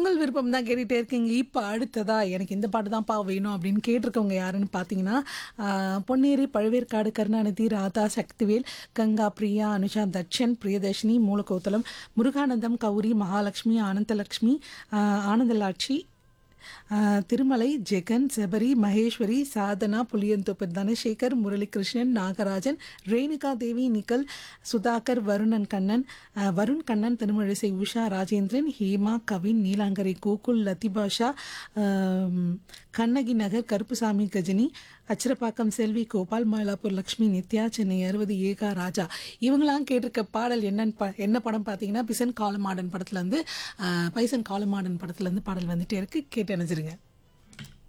உங்கள் விருப்பம் தான் கேட்டுகிட்டே இருக்கீங்க. இப்போ அடுத்ததா எனக்கு இந்த பாட்டு தான்ப்பா வேணும் அப்படின்னு கேட்டிருக்கவங்க யாருன்னு பார்த்தீங்கன்னா, பொன்னேரி, பழவேற்காடு, கருணாநிதி, ராதா, சக்திவேல், கங்கா, பிரியா, அனுஷா, தட்சன், பிரியதர்ஷினி, மூலக்கோத்தலம், முருகானந்தம், கௌரி, மகாலட்சுமி, ஆனந்தலட்சுமி, ஆனந்தலாட்சி, திருமலை, ஜெகன், சபரி, மகேஸ்வரி, சாதனா, புளியந்தோப்பு, தனசேகர், முரளிகிருஷ்ணன், நாகராஜன், ரேணுகா தேவி, நிக்கல், சுதாகர், வருண் கண்ணன், திருமழிசை, உஷா, ராஜேந்திரன், ஹேமா, கவின், நீலாங்கரை, கோகுல், லத்திபாஷா, கண்ணகி நகர், கருப்புசாமி, கஜினி, அச்சிரப்பாக்கம் செல்வி, கோபால், மயிலாப்பூர் லக்ஷ்மி, நித்யா, சென்னை 60, ஏகா, ராஜா. இவங்களாம் கேட்டிருக்க பாடல் என்ன படம் பார்த்தீங்கன்னா, பைசன் காலமாடன் படத்துலேருந்து பாடல் வந்துட்டே இருக்கு. கேட்டு அணைஞ்சிருங்க.